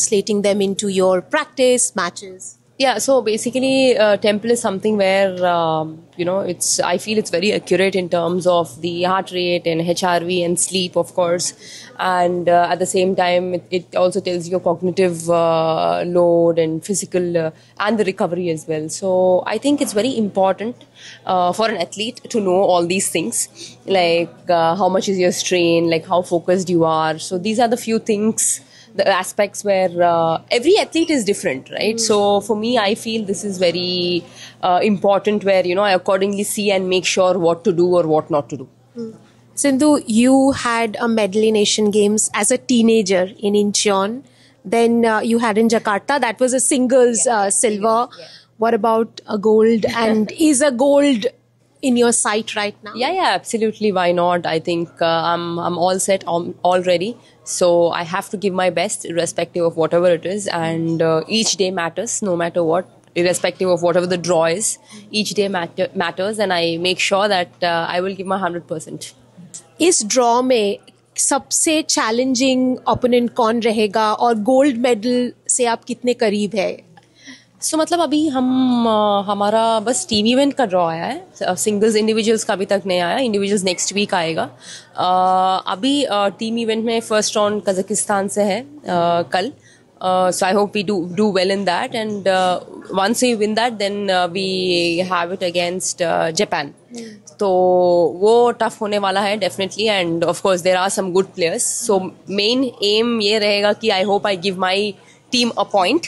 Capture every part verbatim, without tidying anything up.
translating them into your practice matches? Yeah, so basically uh, Temple is something where, um, you know, it's, I feel it's very accurate in terms of the heart rate and H R V and sleep, of course. And uh, at the same time, it, it also tells you cognitive uh, load and physical uh, and the recovery as well. So I think it's very important uh, for an athlete to know all these things, like uh, how much is your strain, like how focused you are. So these are the few things, the aspects where uh, every athlete is different, right? Mm. So for me, I feel this is very uh, important, where, you know, I accordingly see and make sure what to do or what not to do. Mm. Sindhu, you had a medal in Asian Games as a teenager in Incheon. Then uh, you had in Jakarta. That was a singles yeah, uh, silver. Yeah. What about a gold? And is a gold in your sight right now? Yeah, yeah, absolutely. Why not? I think uh, I'm I'm all set on, already. So I have to give my best, irrespective of whatever it is. And uh, each day matters, no matter what, irrespective of whatever the draw is. Each day matter, matters, and I make sure that uh, I will give my one hundred percent. इस draw में सबसे challenging opponent कौन रहेगा और gold medal से आप कितने करीब है? सो so, मतलब अभी हम uh, हमारा बस टीम इवेंट का ड्रॉ आया है, सिंगल्स uh, इंडिविजुअल्स का अभी तक नहीं आया. इंडिविजुअल्स नेक्स्ट वीक आएगा. uh, अभी टीम uh, इवेंट में फर्स्ट राउंड कजाकिस्तान से है uh, कल. सो I hope we do do well in that, and once we win that then we have it against Japan. तो वो टफ होने वाला है definitely, end of course there are some good players. So main M ये रहेगा कि I hope I give my team a point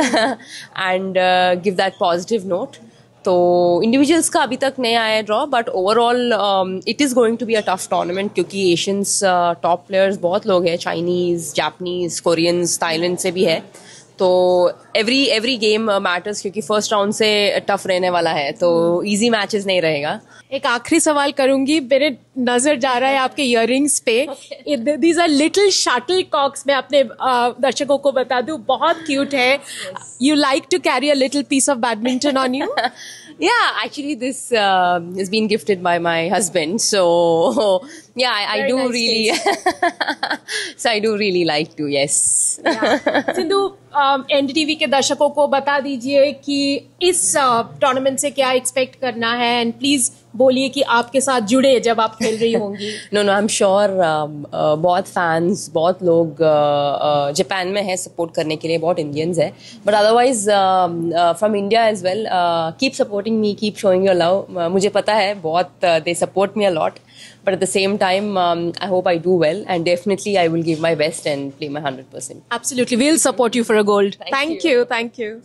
and uh, give that positive note. तो individuals का अभी तक नहीं आया draw, but overall um, it is going to be a tough tournament क्योंकि Asians uh, top players बहुत लोग हैं, Chinese, Japanese, Koreans, Thailand से भी है. तो every every game matters क्योंकि first round से tough रहने वाला है, तो easy matches नहीं रहेगा. एक आखिरी सवाल करूंगी, मेरे नजर जा रहा है आपके इयररिंग्स पे. These are little shuttlecocks. मैं अपने दर्शकों को बता दूं, बहुत क्यूट है. You like to carry a little piece of badminton on you? Yeah, actually this uh, has been gifted by my husband. So yeah, I, I do nice really. So I do really like to. Yes. Yeah. Sindhu, N D T V के दर्शकों को बता दीजिए कि इस tournament uh, से क्या expect करना है, एंड प्लीज बोलिए कि आपके साथ जुड़े जब आप खेल रही होंगी. No no I am sure बहुत फैंस, बहुत लोग जापान uh, uh, में है सपोर्ट करने के लिए, बहुत इंडियंस है, but otherwise from India as well keep supporting me, keep showing your love. मुझे पता है बहुत they support me a lot, but at the same time um, I hope I do well, and definitely I will give my best and play my one hundred percent. Absolutely, we'll support you for a gold. Thank, thank you. you thank you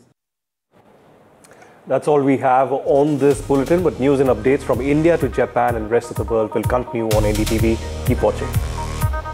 That's all we have on this bulletin, but news and updates from India to Japan and rest of the world will continue on N D T V. Keep watching.